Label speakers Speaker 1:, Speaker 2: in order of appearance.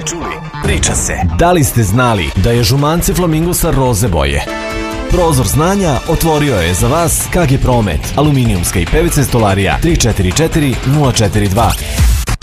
Speaker 1: priča se. Da li ste znali da je žumance flamingosa roze boje? Prozor znanja otvorio je za vas KG Promet, aluminijumska i PVC stolarija 344 042.